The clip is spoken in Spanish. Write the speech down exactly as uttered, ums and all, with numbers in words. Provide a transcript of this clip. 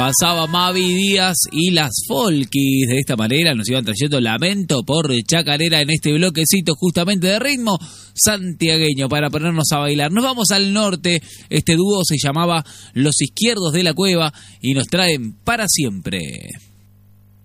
Pasaba Mavi Díaz y las Folkis. De esta manera nos iban trayendo Lamento por Chacarera en este bloquecito justamente de ritmo santiagueño para ponernos a bailar. Nos vamos al norte. Este dúo se llamaba Los Izquierdos de la Cueva y nos traen Para Siempre.